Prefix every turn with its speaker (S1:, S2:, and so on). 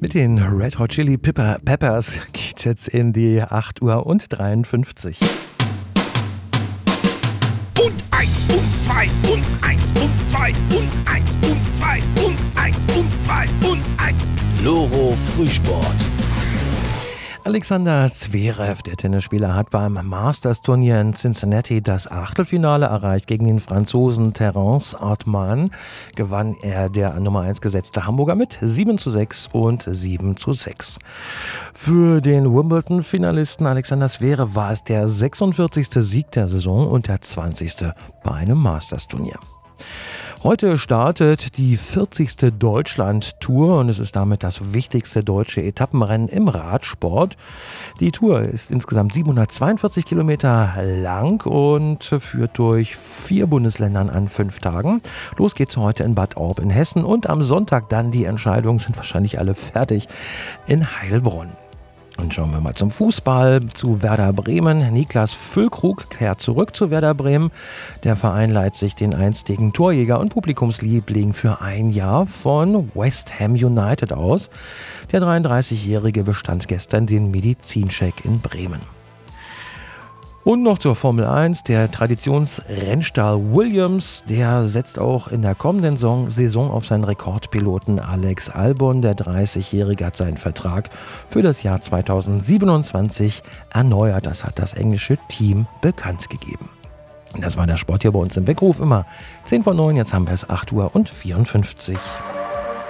S1: Mit den Red Hot Chili Peppers geht jetzt in die 8 Uhr und 53.
S2: Und 1 und 2 und 1 und 2 und 1 und 2 und 1 und 2 und 1.
S3: Loro Frühsport.
S1: Alexander Zverev, der Tennisspieler, hat beim Masters-Turnier in Cincinnati das Achtelfinale erreicht. Gegen den Franzosen Terence Artman gewann er der Nummer 1 gesetzte Hamburger mit 7:6 und 7:6. Für den Wimbledon-Finalisten Alexander Zverev war es der 46. Sieg der Saison und der 20. bei einem Masters-Turnier. Heute startet die 40. Deutschland-Tour und es ist damit das wichtigste deutsche Etappenrennen im Radsport. Die Tour ist insgesamt 742 Kilometer lang und führt durch 4 Bundesländern an 5 Tagen. Los geht's heute in Bad Orb in Hessen und am Sonntag dann, die Entscheidungen sind wahrscheinlich alle fertig, in Heilbronn. Und schauen wir mal zum Fußball, zu Werder Bremen. Niklas Füllkrug kehrt zurück zu Werder Bremen. Der Verein leiht sich den einstigen Torjäger und Publikumsliebling für ein Jahr von West Ham United aus. Der 33-Jährige bestand gestern den Medizincheck in Bremen. Und noch zur Formel 1, der Traditionsrennstall Williams, der setzt auch in der kommenden Saison auf seinen Rekordpiloten Alex Albon. Der 30-Jährige hat seinen Vertrag für das Jahr 2027 erneuert. Das hat das englische Team bekannt gegeben. Das war der Sport hier bei uns im Weckruf, immer 10 vor 9, jetzt haben wir es 8 Uhr und 54.